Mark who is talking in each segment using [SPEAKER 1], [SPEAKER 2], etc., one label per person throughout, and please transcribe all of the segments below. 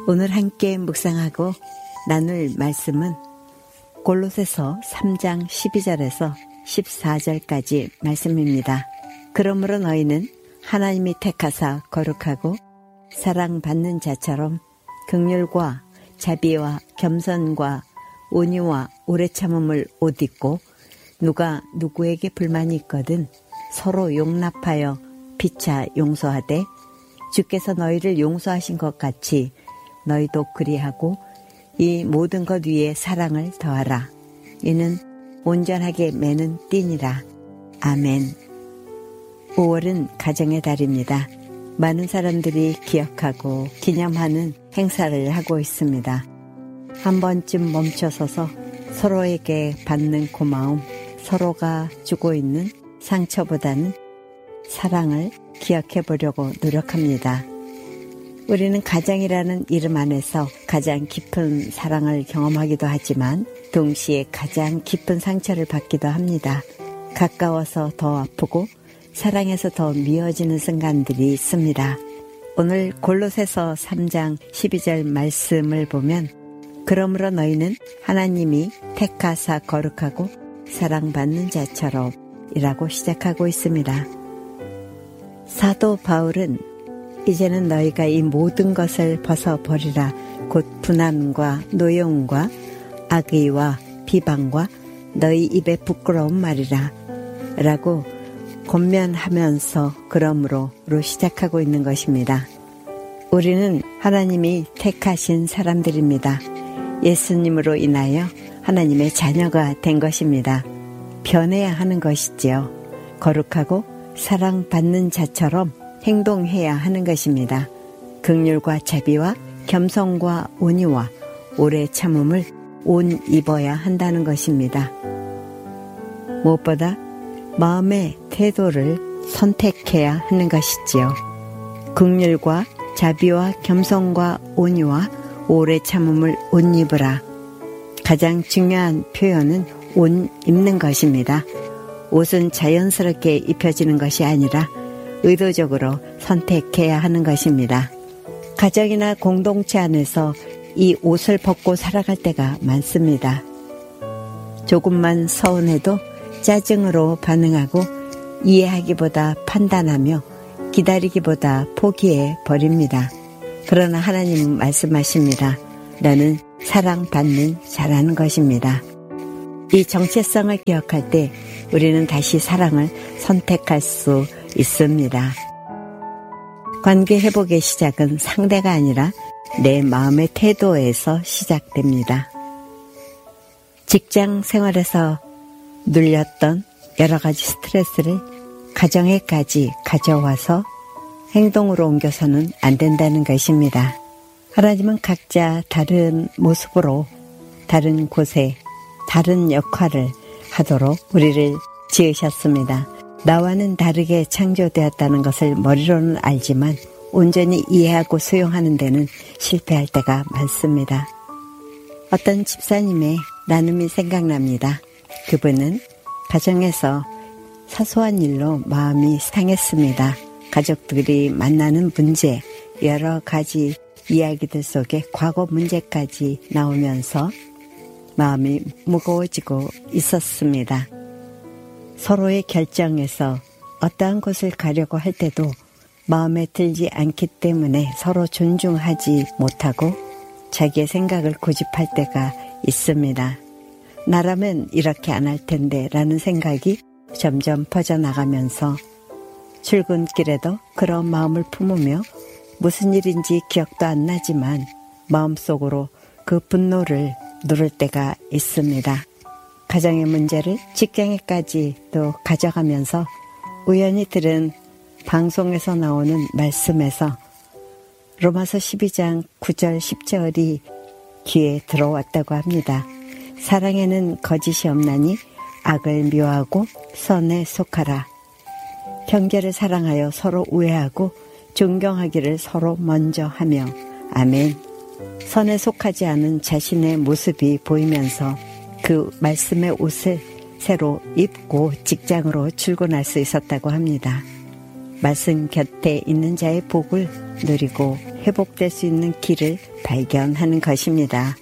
[SPEAKER 1] 오늘 함께 묵상하고 나눌 말씀은 골로새서 3장 12절에서 14절까지 말씀입니다. 그러므로 너희는 하나님이 택하사 거룩하고 사랑받는 자처럼 긍휼과 자비와 겸손과 온유와 오래 참음을 옷 입고 누가 누구에게 불만이 있거든 서로 용납하여 피차 용서하되 주께서 너희를 용서하신 것 같이 너희도 그리하고 이 모든 것 위에 사랑을 더하라. 이는 온전하게 매는 띠니라. 아멘. 5월은 가정의 달입니다. 많은 사람들이 기억하고 기념하는 행사를 하고 있습니다. 한 번쯤 멈춰서서 서로에게 받는 고마움, 서로가 주고 있는 상처보다는 사랑을 기억해 보려고 노력합니다. 우리는 가정이라는 이름 안에서 가장 깊은 사랑을 경험하기도 하지만 동시에 가장 깊은 상처를 받기도 합니다. 가까워서 더 아프고 사랑해서 더 미워지는 순간들이 있습니다. 오늘 골로새서 3장 12절 말씀을 보면 그러므로 너희는 하나님이 택하사 거룩하고 사랑받는 자처럼 이라고 시작하고 있습니다. 사도 바울은 이제는 너희가 이 모든 것을 벗어버리라. 곧 분함과 노여움과 악의와 비방과 너희 입에 부끄러운 말이라 라고 권면하면서 그러므로로 시작하고 있는 것입니다. 우리는 하나님이 택하신 사람들입니다. 예수님으로 인하여 하나님의 자녀가 된 것입니다. 변해야 하는 것이지요. 거룩하고 사랑받는 자처럼 행동해야 하는 것입니다. 긍휼과 자비와 겸손과 온유와 오래 참음을 옷 입어야 한다는 것입니다. 무엇보다 마음의 태도를 선택해야 하는 것이지요. 긍휼과 자비와 겸손과 온유와 오래 참음을 옷 입으라. 가장 중요한 표현은 옷 입는 것입니다. 옷은 자연스럽게 입혀지는 것이 아니라 의도적으로 선택해야 하는 것입니다. 가정이나 공동체 안에서 이 옷을 벗고 살아갈 때가 많습니다. 조금만 서운해도 짜증으로 반응하고 이해하기보다 판단하며 기다리기보다 포기해 버립니다. 그러나 하나님은 말씀하십니다. 너는 사랑받는 자라는 것입니다. 이 정체성을 기억할 때 우리는 다시 사랑을 선택할 수 있습니다. 관계 회복의 시작은 상대가 아니라 내 마음의 태도에서 시작됩니다. 직장 생활에서 눌렸던 여러 가지 스트레스를 가정에까지 가져와서 행동으로 옮겨서는 안 된다는 것입니다. 하나님은 각자 다른 모습으로 다른 곳에 다른 역할을 하도록 우리를 지으셨습니다. 나와는 다르게 창조되었다는 것을 머리로는 알지만 온전히 이해하고 수용하는 데는 실패할 때가 많습니다. 어떤 집사님의 나눔이 생각납니다. 그분은 가정에서 사소한 일로 마음이 상했습니다. 가족들이 만나는 문제, 여러 가지 이야기들 속에 과거 문제까지 나오면서 마음이 무거워지고 있었습니다. 서로의 결정에서 어떠한 곳을 가려고 할 때도 마음에 들지 않기 때문에 서로 존중하지 못하고 자기의 생각을 고집할 때가 있습니다. 나라면 이렇게 안 할 텐데 라는 생각이 점점 퍼져나가면서 출근길에도 그런 마음을 품으며 무슨 일인지 기억도 안 나지만 마음속으로 그 분노를 누를 때가 있습니다. 가정의 문제를 직장에까지 또 가져가면서 우연히 들은 방송에서 나오는 말씀에서 로마서 12장 9절 10절이 귀에 들어왔다고 합니다. 사랑에는 거짓이 없나니 악을 미워하고 선에 속하라. 형제를 사랑하여 서로 우애하고 존경하기를 서로 먼저 하며 아멘. 선에 속하지 않은 자신의 모습이 보이면서 그 말씀의 옷을 새로 입고 직장으로 출근할 수 있었다고 합니다. 말씀 곁에 있는 자의 복을 누리고 회복될 수 있는 길을 발견하는 것입니다.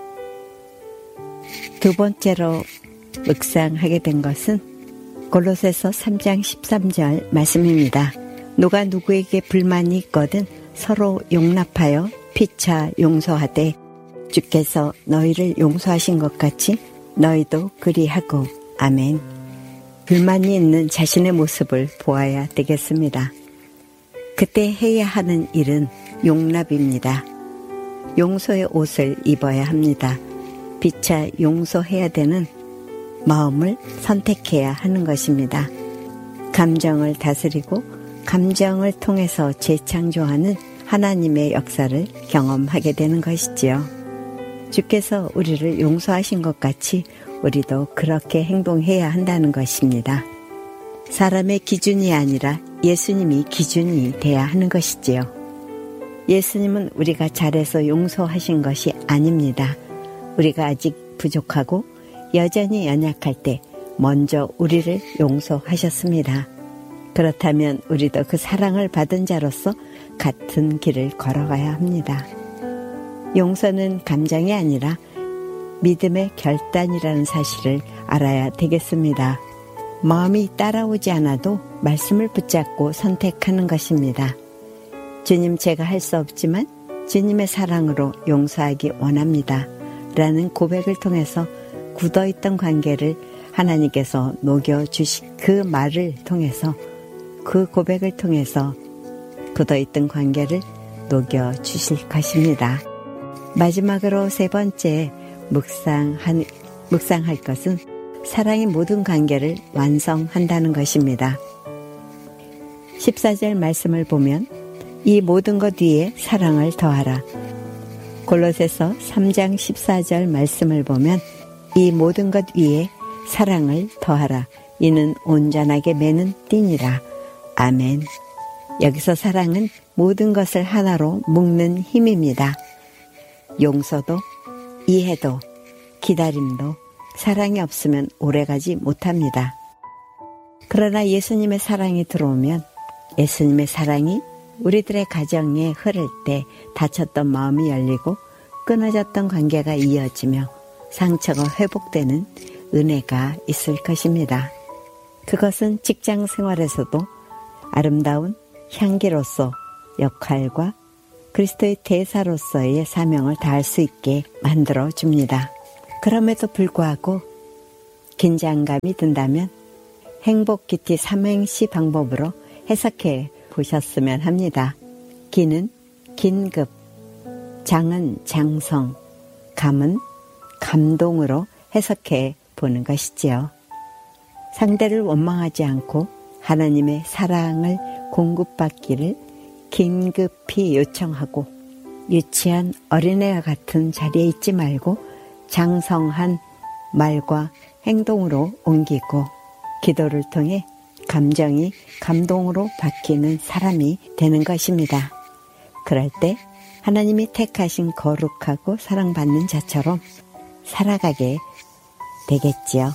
[SPEAKER 1] 두 번째로 묵상하게 된 것은 골로새서 3장 13절 말씀입니다. 누가 누구에게 불만이 있거든 서로 용납하여 피차 용서하되 주께서 너희를 용서하신 것 같이 너희도 그리하고. 아멘. 불만이 있는 자신의 모습을 보아야 되겠습니다. 그때 해야 하는 일은 용납입니다. 용서의 옷을 입어야 합니다. 피차 용서해야 되는 마음을 선택해야 하는 것입니다. 감정을 다스리고 감정을 통해서 재창조하는 하나님의 역사를 경험하게 되는 것이지요. 주께서 우리를 용서하신 것 같이 우리도 그렇게 행동해야 한다는 것입니다. 사람의 기준이 아니라 예수님이 기준이 돼야 하는 것이지요. 예수님은 우리가 잘해서 용서하신 것이 아닙니다. 우리가 아직 부족하고 여전히 연약할 때 먼저 우리를 용서하셨습니다. 그렇다면 우리도 그 사랑을 받은 자로서 같은 길을 걸어가야 합니다. 용서는 감정이 아니라 믿음의 결단이라는 사실을 알아야 되겠습니다. 마음이 따라오지 않아도 말씀을 붙잡고 선택하는 것입니다. 주님, 제가 할 수 없지만 주님의 사랑으로 용서하기 원합니다. 라는 고백을 통해서 굳어있던 관계를 하나님께서 녹여주신 그 말을 통해서, 그 고백을 통해서 굳어있던 관계를 녹여주실 것입니다. 마지막으로 세 번째 묵상할 것은 사랑이 모든 관계를 완성한다는 것입니다. 14절 말씀을 보면 이 모든 것 위에 사랑을 더하라. 골로새서 3장 14절 말씀을 보면 이 모든 것 위에 사랑을 더하라. 이는 온전하게 매는 띠니라. 아멘. 여기서 사랑은 모든 것을 하나로 묶는 힘입니다. 용서도, 이해도, 기다림도 사랑이 없으면 오래가지 못합니다. 그러나 예수님의 사랑이 들어오면, 예수님의 사랑이 우리들의 가정에 흐를 때 다쳤던 마음이 열리고 끊어졌던 관계가 이어지며 상처가 회복되는 은혜가 있을 것입니다. 그것은 직장 생활에서도 아름다운 향기로서 역할과 그리스도의 대사로서의 사명을 다할 수 있게 만들어줍니다. 그럼에도 불구하고 긴장감이 든다면 행복 큐티 삼행시 방법으로 해석해 보셨으면 합니다. 기는 긴급, 장은 장성, 감은 감동으로 해석해 보는 것이지요. 상대를 원망하지 않고 하나님의 사랑을 공급받기를 긴급히 요청하고 유치한 어린애와 같은 자리에 있지 말고 장성한 말과 행동으로 옮기고 기도를 통해 감정이 감동으로 바뀌는 사람이 되는 것입니다. 그럴 때 하나님이 택하신 거룩하고 사랑받는 자처럼 살아가게 되겠지요.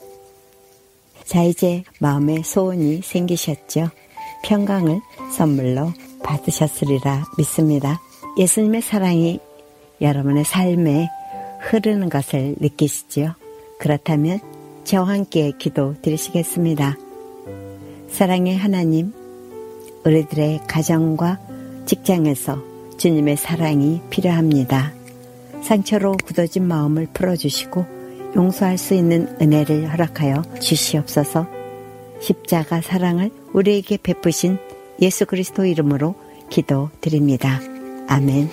[SPEAKER 1] 자, 이제 마음에 소원이 생기셨죠? 평강을 선물로 받으셨으리라 믿습니다. 예수님의 사랑이 여러분의 삶에 흐르는 것을 느끼시지요? 그렇다면 저와 함께 기도 드리시겠습니다. 사랑의 하나님, 우리들의 가정과 직장에서 주님의 사랑이 필요합니다. 상처로 굳어진 마음을 풀어주시고 용서할 수 있는 은혜를 허락하여 주시옵소서. 십자가 사랑을 우리에게 베푸신 예수 그리스도 이름으로 기도드립니다. 아멘.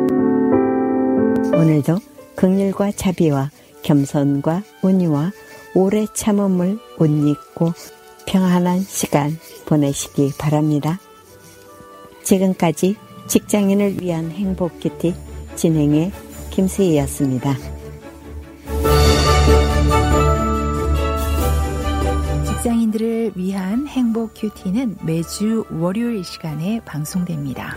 [SPEAKER 1] 오늘도 긍휼과 자비와 겸손과 온유와 오래 참음을 옷 입고 평안한 시간 보내시기 바랍니다. 지금까지 직장인을 위한 행복 큐티 진행의 김수희였습니다.
[SPEAKER 2] 직장인들을 위한 행복 큐티는 매주 월요일 시간에 방송됩니다.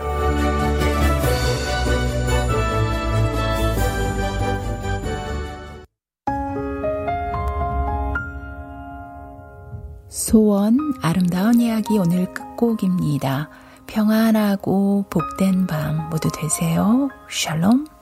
[SPEAKER 2] 소원 아름다운 이야기 오늘 끝곡입니다. 평안하고 복된 밤 모두 되세요. 샬롬.